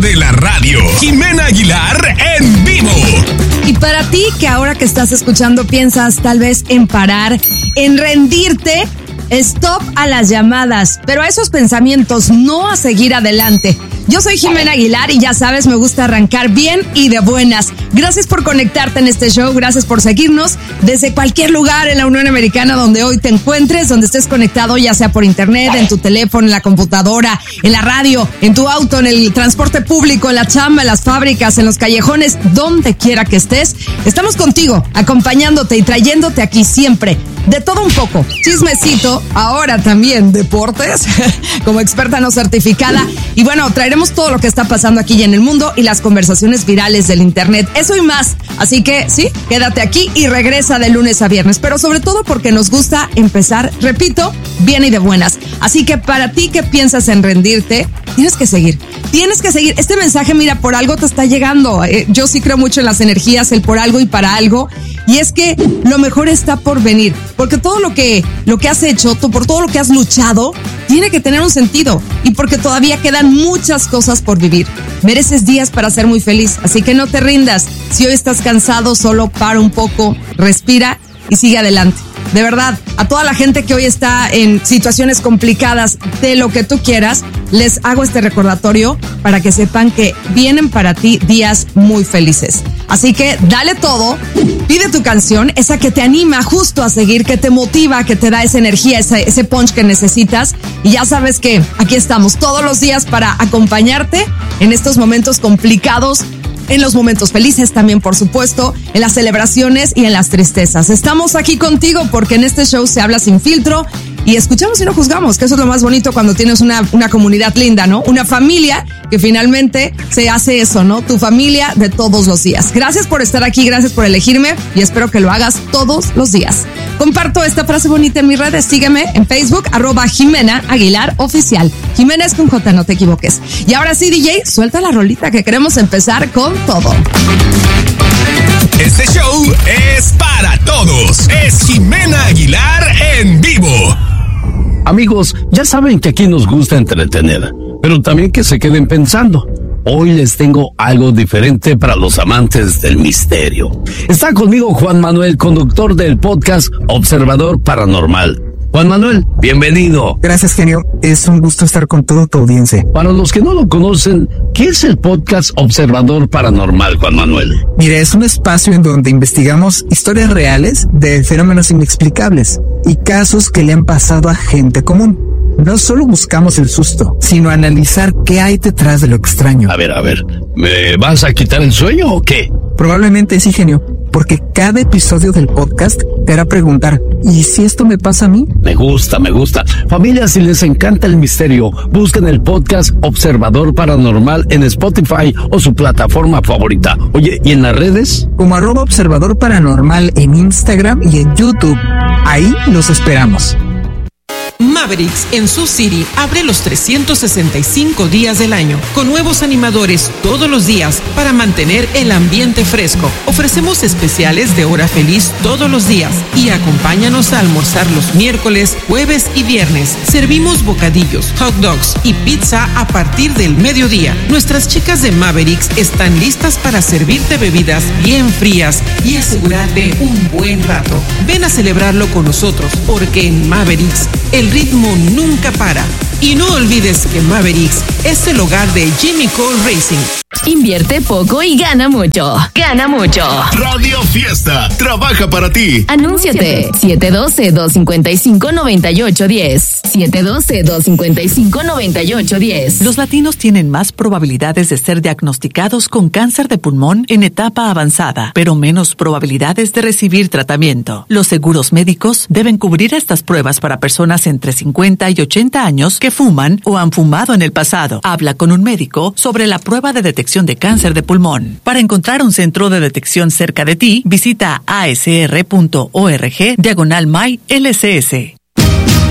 de la radio, Jimena Aguilar en vivo. Y para ti que ahora que estás escuchando piensas tal vez en parar, en rendirte, stop a las llamadas, pero a esos pensamientos, no a seguir adelante. Yo soy Jimena Aguilar y ya sabes, me gusta arrancar bien y de buenas. Gracias por conectarte en este show, gracias por seguirnos desde cualquier lugar en la Unión Americana donde hoy te encuentres, donde estés conectado, ya sea por internet, en tu teléfono, en la computadora, en la radio, en tu auto, en el transporte público, en la chamba, en las fábricas, en los callejones, donde quiera que estés. Estamos contigo, acompañándote y trayéndote aquí siempre. De todo un poco, chismecito, ahora también deportes, como experta no certificada. Y bueno, traeremos todo lo que está pasando aquí y en el mundo y las conversaciones virales del internet. Eso y más. Así que sí, quédate aquí y regresa de lunes a viernes. Pero sobre todo porque nos gusta empezar, repito, bien y de buenas. Así que para ti que piensas en rendirte, tienes que seguir. Tienes que seguir. Este mensaje, mira, por algo te está llegando. Yo sí creo mucho en las energías, el por algo y para algo. Y es que lo mejor está por venir. Porque todo lo que has hecho, por todo lo que has luchado, tiene que tener un sentido. Y porque todavía quedan muchas cosas por vivir. Mereces días para ser muy feliz. Así que no te rindas. Si hoy estás cansado, solo para un poco, respira y sigue adelante. De verdad, a toda la gente que hoy está en situaciones complicadas de lo que tú quieras, les hago este recordatorio para que sepan que vienen para ti días muy felices. Así que dale todo, pide tu canción, esa que te anima justo a seguir, que te motiva, que te da esa energía, ese punch que necesitas. Y ya sabes que aquí estamos todos los días para acompañarte en estos momentos complicados, en los momentos felices también, por supuesto, en las celebraciones y en las tristezas. Estamos aquí contigo porque en este show se habla sin filtro y escuchamos y no juzgamos, que eso es lo más bonito cuando tienes una comunidad linda, ¿no? Una familia que finalmente se hace eso, ¿no? Tu familia de todos los días. Gracias por estar aquí, gracias por elegirme y espero que lo hagas todos los días. Comparto esta frase bonita en mis redes. Sígueme en Facebook, @Jimena Aguilar Oficial. Jimena es con J, no te equivoques. Y ahora sí, DJ, suelta la rolita que queremos empezar con todo. Este show es para todos. Es Jimena Aguilar en vivo. Amigos, ya saben que aquí nos gusta entretener, pero también que se queden pensando. Hoy les tengo algo diferente para los amantes del misterio. Está conmigo Juan Manuel, conductor del podcast Observador Paranormal. Juan Manuel, bienvenido. Gracias, genio. Es un gusto estar con toda tu audiencia. Para los que no lo conocen, ¿qué es el podcast Observador Paranormal, Juan Manuel? Mire, es un espacio en donde investigamos historias reales de fenómenos inexplicables y casos que le han pasado a gente común. No solo buscamos el susto, sino analizar qué hay detrás de lo extraño. A ver, ¿me vas a quitar el sueño o qué? Probablemente sí, genio, porque cada episodio del podcast te hará preguntar, ¿y si esto me pasa a mí? Me gusta. Familia, si les encanta el misterio, busquen el podcast Observador Paranormal en Spotify o su plataforma favorita. Oye, ¿y en las redes? Como @Observador Paranormal en Instagram y en YouTube. Ahí los esperamos. Mavericks en Sioux City abre los 365 días del año con nuevos animadores todos los días para mantener el ambiente fresco. Ofrecemos especiales de hora feliz todos los días y acompáñanos a almorzar los miércoles, jueves y viernes. Servimos bocadillos, hot dogs y pizza a partir del mediodía. Nuestras chicas de Mavericks están listas para servirte bebidas bien frías y asegurarte un buen rato. Ven a celebrarlo con nosotros porque en Mavericks el ritmo nunca para. Y no olvides que Mavericks es el hogar de Jimmy Cole Racing. Invierte poco y gana mucho. Gana mucho. Radio Fiesta trabaja para ti. Anúnciate. 712-255-9810. 712-255-9810. Los latinos tienen más probabilidades de ser diagnosticados con cáncer de pulmón en etapa avanzada, pero menos probabilidades de recibir tratamiento. Los seguros médicos deben cubrir estas pruebas para personas entre 50 y 80 años que fuman o han fumado en el pasado. Habla con un médico sobre la prueba de detección de cáncer de pulmón. Para encontrar un centro de detección cerca de ti, visita asr.org/MyLCS.